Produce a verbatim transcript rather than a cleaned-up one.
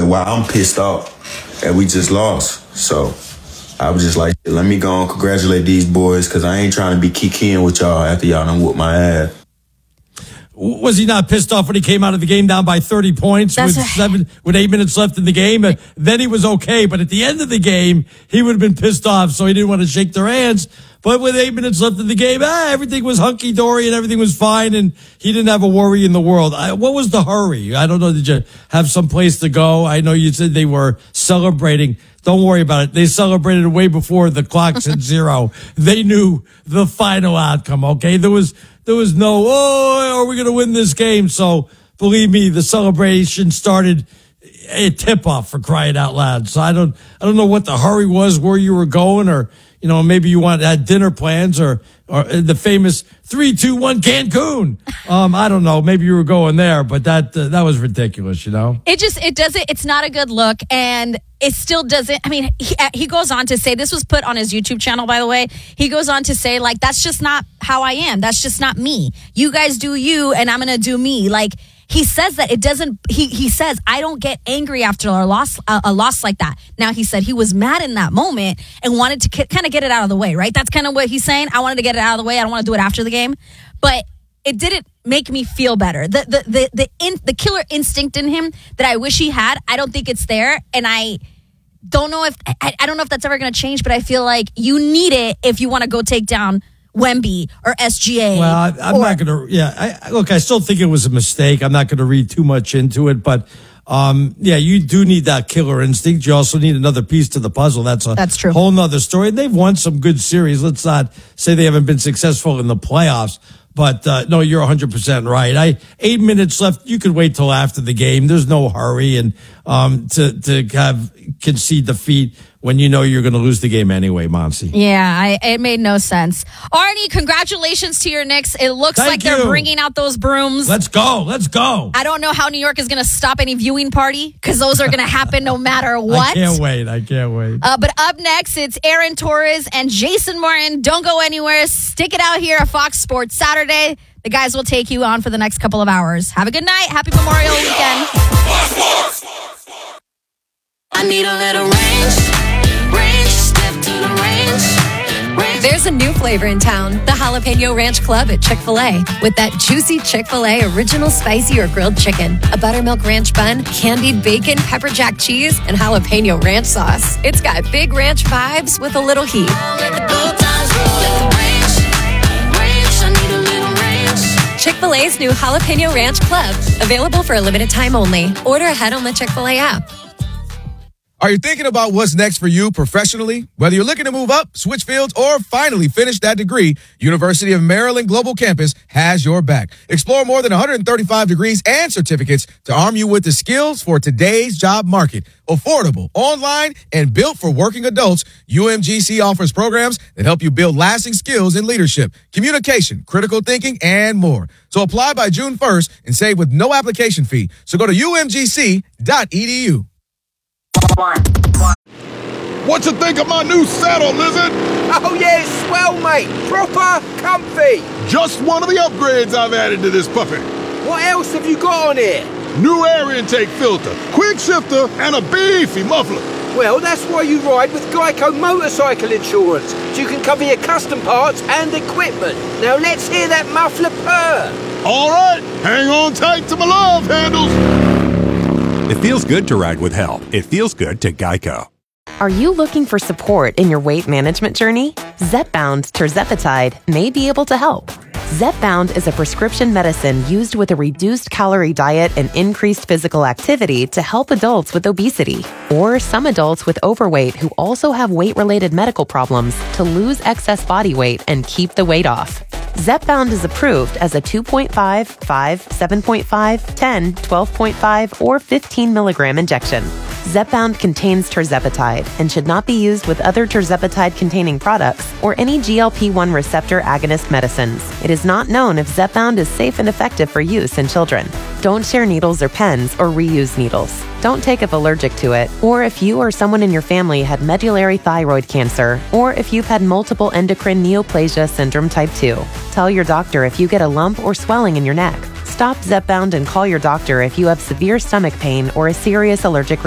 reason why I'm pissed off that we just lost. So I was just like, let me go and congratulate these boys because I ain't trying to be kikiing with y'all after y'all done whoop my ass. Was he not pissed off when he came out of the game down by thirty points That's with a- seven with eight minutes left in the game? And then he was okay, but at the end of the game, he would have been pissed off, so he didn't want to shake their hands. But with eight minutes left in the game, ah, everything was hunky-dory and everything was fine, and he didn't have a worry in the world. I, what was the hurry? I don't know. Did you have some place to go? I know you said they were celebrating. Don't worry about it. They celebrated way before the clock said zero. They knew the final outcome, okay? There was there was no, oh, are we going to win this game? So, believe me, the celebration started a tip-off, for crying out loud. So I don't I don't know what the hurry was, where you were going, or, you know, maybe you wanted had dinner plans, or or the famous three, two, one Cancun. Um, I don't know. Maybe you were going there, but that uh, that was ridiculous, you know? It just, it doesn't, it's not a good look. And it still doesn't, I mean, he, he goes on to say, this was put on his YouTube channel, by the way. He goes on to say, like, that's just not how I am. That's just not me. You guys do you, and I'm going to do me. Like, he says that it doesn't, he, he says, I don't get angry after a loss, a, a loss like that. Now, he said he was mad in that moment and wanted to k- kind of get it out of the way, right? That's kind of what he's saying. I wanted to get it out of the way. I don't want to do it after the game. But it didn't make me feel better. The the the the, in, the killer instinct in him that I wish he had, I don't think it's there. And I don't know if, I, I don't know if that's ever going to change, but I feel like you need it if you want to go take down Wemby or S G A. Well, I, I'm or, not going to, yeah. I, look, I still think it was a mistake. I'm not going to read too much into it, but um, yeah, you do need that killer instinct. You also need another piece to the puzzle. That's a That's true. whole nother story. And they've won some good series. Let's not say they haven't been successful in the playoffs. But, uh, no, you're one hundred percent right. I Eight minutes left. You could wait till after the game. There's no hurry. And um, to, to have concede defeat when you know you're going to lose the game anyway, Monsi. Yeah, I, it made no sense. Arnie, congratulations to your Knicks. It looks Thank like they're you. bringing out those brooms. Let's go. Let's go. I don't know how New York is going to stop any viewing party because those are going to happen no matter what. I can't wait. I can't wait. Uh, but up next, it's Aaron Torres and Jason Martin. Don't go anywhere. Stick it out here at Fox Sports Saturday. The guys will take you on for the next couple of hours. Have a good night. Happy Memorial Weekend. I need a little range, range, step to the range, range. There's a new flavor in town, the Jalapeno Ranch Club at Chick-fil-A. With that juicy Chick-fil-A original spicy or grilled chicken, a buttermilk ranch bun, candied bacon, pepper jack cheese, and jalapeno ranch sauce. It's got big ranch vibes with a little heat. Let the good times roll. Let the range, range. I need a little range. Chick-fil-A's new Jalapeno Ranch Club. Available for a limited time only. Order ahead on the Chick-fil-A app. Are you thinking about what's next for you professionally? Whether you're looking to move up, switch fields, or finally finish that degree, University of Maryland Global Campus has your back. Explore more than one hundred thirty-five degrees and certificates to arm you with the skills for today's job market. Affordable, online, and built for working adults, U M G C offers programs that help you build lasting skills in leadership, communication, critical thinking, and more. So apply by June first and save with no application fee. So go to U M G C dot E D U. What you think of my new saddle, Lizard? Oh yeah, it's swell, mate. Proper comfy. Just one of the upgrades I've added to this puppy. What else have you got on here? New air intake filter, quick shifter, and a beefy muffler. Well, that's why you ride with Geico Motorcycle Insurance, so you can cover your custom parts and equipment. Now let's hear that muffler purr. All right, hang on tight to my love handles. It feels good to ride with help. It feels good to Geico. Are you looking for support in your weight management journey? Zepbound tirzepatide may be able to help. Zepbound is a prescription medicine used with a reduced calorie diet and increased physical activity to help adults with obesity or some adults with overweight who also have weight-related medical problems to lose excess body weight and keep the weight off. Zepbound is approved as a two point five, five, seven point five, ten, twelve point five, or fifteen milligram injection. Zepbound contains tirzepatide and should not be used with other tirzepatide-containing products or any G L P one receptor agonist medicines. It is not known if Zepbound is safe and effective for use in children. Don't share needles or pens or reuse needles. Don't take if allergic to it, or if you or someone in your family had medullary thyroid cancer, or if you've had multiple endocrine neoplasia syndrome type two. Tell your doctor if you get a lump or swelling in your neck. Stop Zepbound and call your doctor if you have severe stomach pain or a serious allergic